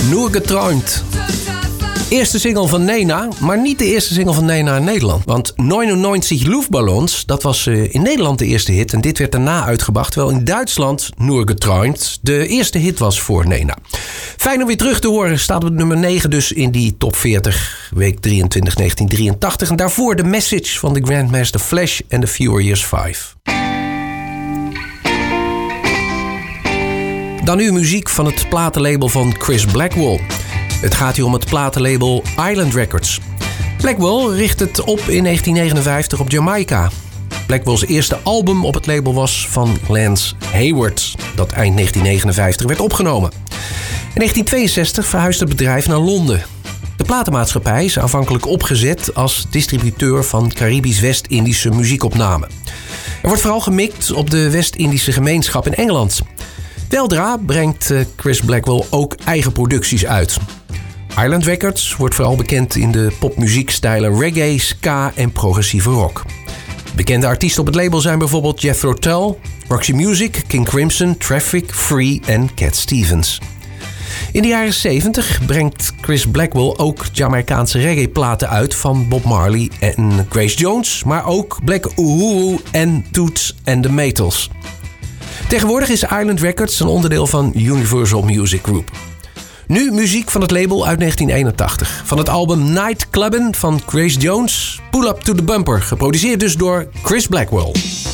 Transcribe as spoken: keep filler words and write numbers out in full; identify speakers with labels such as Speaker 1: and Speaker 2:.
Speaker 1: Nur geträumt. Eerste single van Nena, maar niet de eerste single van Nena in Nederland. Want negenennegentig Luftballons, dat was uh, in Nederland de eerste hit. En dit werd daarna uitgebracht, terwijl in Duitsland Nur geträumt de eerste hit was voor Nena. Fijn om weer terug te horen. Staat op nummer negen dus in die top veertig, week drieëntwintig negentien drieëntachtig. En daarvoor The Message van de Grandmaster Flash en The Furious Five. Dan nu muziek van het platenlabel van Chris Blackwell. Het gaat hier om het platenlabel Island Records. Blackwell richt het op in negentien negenenvijftig op Jamaica. Blackwell's eerste album op het label was van Lance Hayward, dat eind negentien negenenvijftig werd opgenomen. In negentien tweeënzestig verhuisde het bedrijf naar Londen. De platenmaatschappij is aanvankelijk opgezet als distributeur van Caribisch West-Indische muziekopname. Er wordt vooral gemikt op de West-Indische gemeenschap in Engeland. Weldra brengt Chris Blackwell ook eigen producties uit. Island Records wordt vooral bekend in de popmuziekstijlen reggae, ska en progressieve rock. Bekende artiesten op het label zijn bijvoorbeeld Jethro Tull, Roxy Music, King Crimson, Traffic, Free en Cat Stevens. In de jaren zeventig brengt Chris Blackwell ook Jamaicaanse reggae-platen uit van Bob Marley en Grace Jones, maar ook Black Uhuru en Toots and the Maytals. Tegenwoordig is Island Records een onderdeel van Universal Music Group. Nu muziek van het label uit negentien eenentachtig. Van het album Night Clubbin' van Grace Jones, Pull Up to the Bumper, geproduceerd dus door Chris Blackwell.